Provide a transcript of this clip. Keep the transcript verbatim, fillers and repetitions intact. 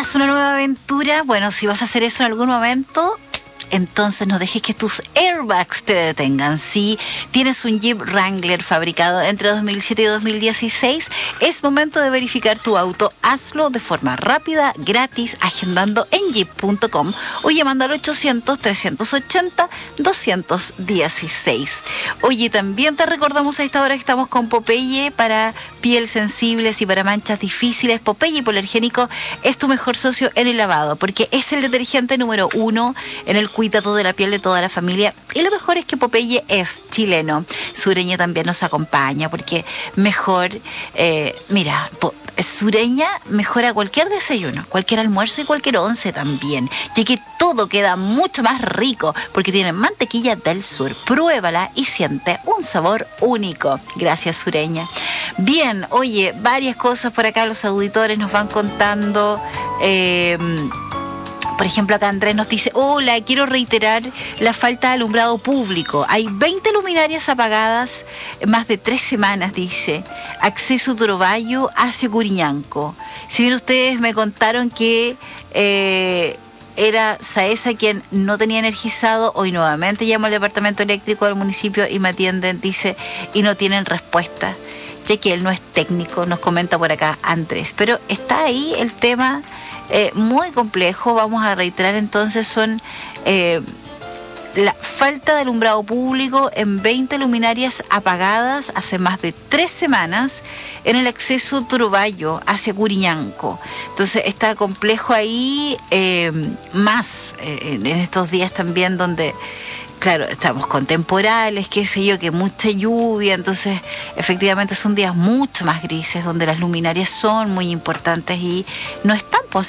¿Deseas una nueva aventura? Bueno, si vas a hacer eso en algún momento, entonces no dejes que tus airbags te detengan. Si tienes un Jeep Wrangler fabricado entre dos mil siete y dos mil dieciséis, es momento de verificar tu auto. Hazlo de forma rápida, gratis, agendando en jeep punto com o llamando al ochocientos, trescientos ochenta, doscientos dieciséis. Oye, también te recordamos a esta hora que estamos con Popeye para piel sensibles y para manchas difíciles. Popeye Hipoalergénico es tu mejor socio en el lavado, porque es el detergente número uno en el cuidado de la piel de toda la familia. Y lo mejor es que Popeye es chileno. Sureña también nos acompaña, porque mejor, eh, mira, po, Sureña mejora cualquier desayuno, cualquier almuerzo y cualquier once también, ya que todo queda mucho más rico porque tiene mantequilla del sur. Pruébala y siente un sabor único. Gracias, Sureña. Bien, oye, varias cosas por acá los auditores nos van contando. Eh, Por ejemplo, acá Andrés nos dice: hola, quiero reiterar la falta de alumbrado público. Hay veinte luminarias apagadas más de tres semanas, dice. Acceso Trovallo hacia Curiñanco. Si bien ustedes me contaron que eh, era Saesa quien no tenía energizado, hoy nuevamente llamo al departamento eléctrico del municipio y me atienden, dice, y no tienen respuesta, ya que él no es técnico, nos comenta por acá Andrés. Pero está ahí el tema eh, muy complejo. Vamos a reiterar entonces, son eh, la falta de alumbrado público en veinte luminarias apagadas hace más de tres semanas en el acceso Trovallo hacia Curiñanco. Entonces está complejo ahí, eh, más eh, en estos días también donde, claro, estamos con temporales, qué sé yo, que mucha lluvia, entonces efectivamente son días mucho más grises donde las luminarias son muy importantes y no están, pues,